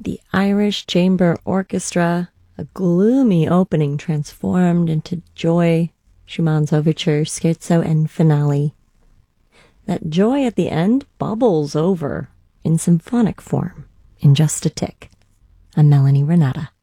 the Irish Chamber Orchestra, a gloomy opening transformed into joy, Schumann's overture, scherzo, and finale. That joy at the end bubbles over in symphonic form in just a tick. I'm Melanie Renata.